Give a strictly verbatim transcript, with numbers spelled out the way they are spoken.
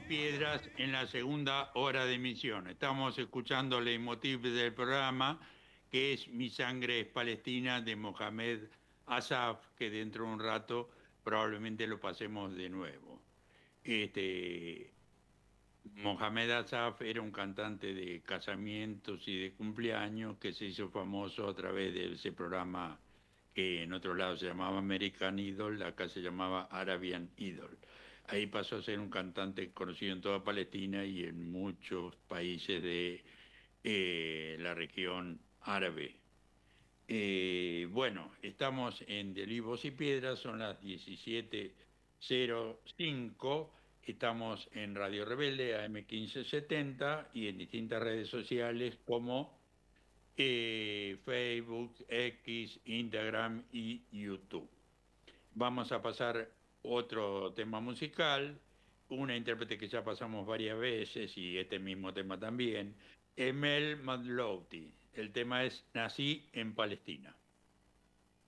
Piedras en la segunda hora de emisión. Estamos escuchando el leitmotiv del programa, que es Mi sangre es Palestina, de Mohamed Asaf, que dentro de un rato probablemente lo pasemos de nuevo. Este, Mohamed Asaf era un cantante de casamientos y de cumpleaños que se hizo famoso a través de ese programa que en otro lado se llamaba American Idol, acá se llamaba Arabian Idol. Ahí pasó a ser un cantante conocido en toda Palestina y en muchos países de eh, la región árabe. Eh, bueno, estamos en De Olivos y Piedras, son las diecisiete cero cinco. Estamos en Radio Rebelde, A M quince setenta, y en distintas redes sociales como eh, Facebook, X, Instagram y YouTube. Vamos a pasar otro tema musical, una intérprete que ya pasamos varias veces y este mismo tema también, Emel Madlouti. El tema es Nací en Palestina.